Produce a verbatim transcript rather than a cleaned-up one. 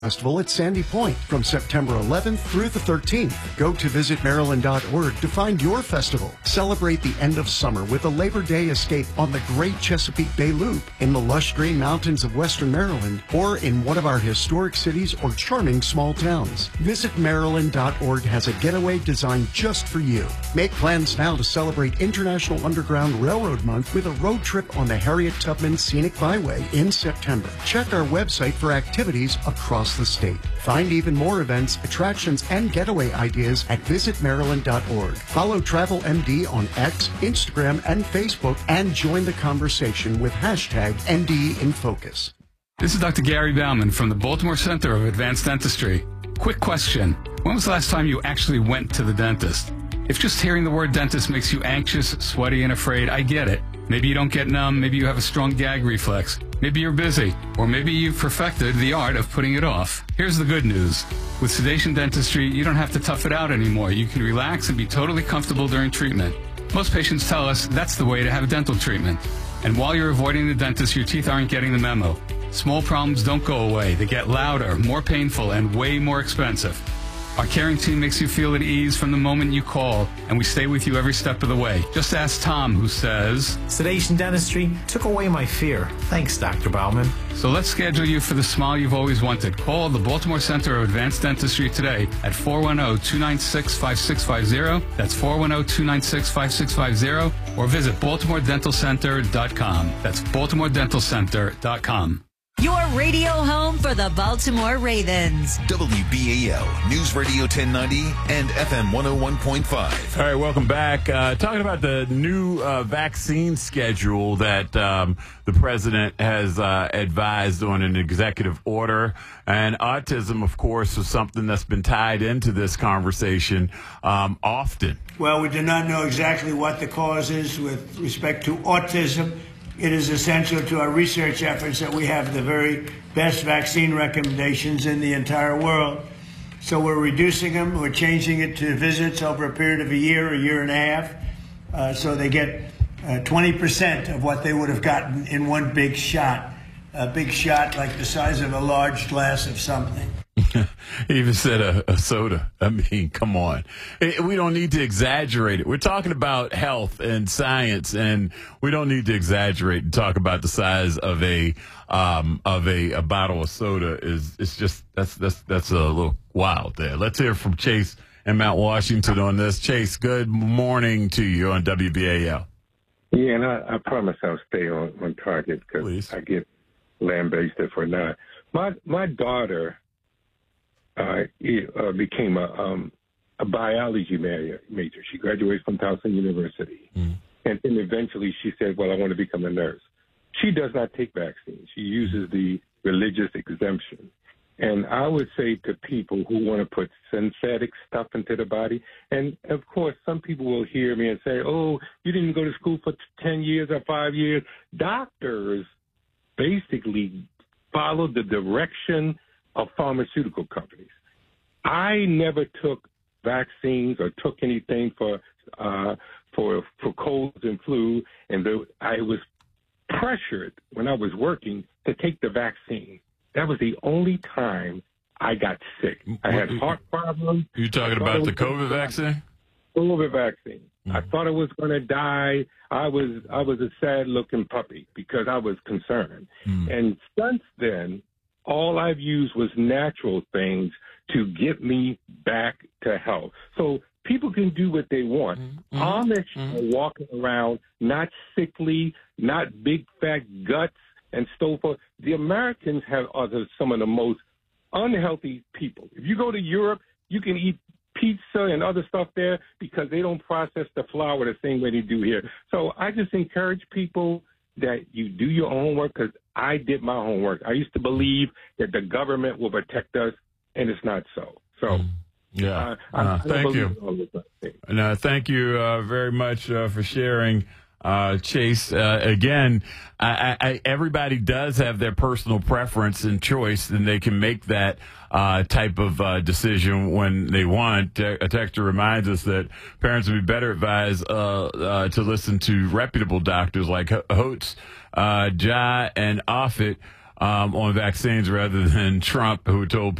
Festival at Sandy Point from September eleventh through the thirteenth. Go to visit maryland dot org to find your festival. Celebrate the end of summer with a Labor Day escape on the Great Chesapeake Bay Loop in the lush green mountains of Western Maryland or in one of our historic cities or charming small towns. Visit maryland dot org has a getaway designed just for you. Make plans now to celebrate International Underground Railroad Month with a road trip on the Harriet Tubman Scenic Byway in September. Check our website for activities across the state. Find even more events, attractions, and getaway ideas at visit maryland dot org. Follow Travel M D on X, Instagram, and Facebook, and join the conversation with hashtag M D in Focus. This is Doctor Gary Bauman from the Baltimore Center of Advanced Dentistry. Quick question. When was the last time you actually went to the dentist? If just hearing the word dentist makes you anxious, sweaty, and afraid, I get it. Maybe you don't get numb, maybe you have a strong gag reflex, maybe you're busy, or maybe you've perfected the art of putting it off. Here's the good news. With sedation dentistry, you don't have to tough it out anymore. You can relax and be totally comfortable during treatment. Most patients tell us that's the way to have dental treatment. And while you're avoiding the dentist, your teeth aren't getting the memo. Small problems don't go away. They get louder, more painful, and way more expensive. Our caring team makes you feel at ease from the moment you call, and we stay with you every step of the way. Just ask Tom, who says, sedation dentistry took away my fear. Thanks, Doctor Bauman. So let's schedule you for the smile you've always wanted. Call the Baltimore Center of Advanced Dentistry today at four one zero, two nine six, five six five zero. That's four one zero, two nine six, five six five zero. Or visit baltimore dental center dot com. That's baltimore dental center dot com. Your radio home for the Baltimore Ravens. W B A L, News Radio ten ninety and F M one oh one point five. All right, welcome back. Uh, talking about the new uh, vaccine schedule that um, the president has uh, advised on an executive order. And autism, of course, is something that's been tied into this conversation um, often. Well, we do not know exactly what the cause is with respect to autism. It is essential to our research efforts that we have the very best vaccine recommendations in the entire world. So we're reducing them. We're changing it to visits over a period of a year, a year and a half. Uh, so they get uh, twenty percent of what they would have gotten in one big shot. A big shot like the size of a large glass of something. He even said a, a soda. I mean, come on. It, we don't need to exaggerate it. We're talking about health and science, and we don't need to exaggerate and talk about the size of a um, of a, a bottle of soda. Is it's just that's that's that's a little wild there. Let's hear from Chase in Mount Washington on this. Chase, good morning to you on W B A L. Yeah, and I, I promise I'll stay on, on target because I get lambasted for not. My my daughter. Uh, uh, became a, um, a biology major. She graduated from Towson University. Mm. And then eventually she said, well, I want to become a nurse. She does not take vaccines. She uses the religious exemption. And I would say to people who want to put synthetic stuff into the body, and of course, some people will hear me and say, oh, you didn't go to school for ten years or five years. Doctors basically follow the direction of pharmaceutical companies. I never took vaccines or took anything for uh, for for colds and flu, and the, I was pressured when I was working to take the vaccine. That was the only time I got sick. I had heart problems. You talking about the COVID vaccine? COVID vaccine. Mm-hmm. I thought I was going to die. I was I was a sad-looking puppy because I was concerned. Mm-hmm. And since then, all I've used was natural things to get me back to health. So people can do what they want. Mm-hmm. Amish mm-hmm. are walking around not sickly, not big fat guts and so forth. The Americans have are the, some of the most unhealthy people. If you go to Europe, you can eat pizza and other stuff there because they don't process the flour the same way they do here. So I just encourage people that you do your homework because I did my homework. I used to believe that the government will protect us, and it's not so. So, yeah, uh, uh, thank you. No, thank you uh, very much uh, for sharing, uh, Chase. Uh, again, I, I, everybody does have their personal preference and choice, and they can make that uh, type of uh, decision when they want. A texter reminds us that parents would be better advised uh, uh, to listen to reputable doctors like Holtz, uh, Jai, and Offit. um, on vaccines rather than Trump, who told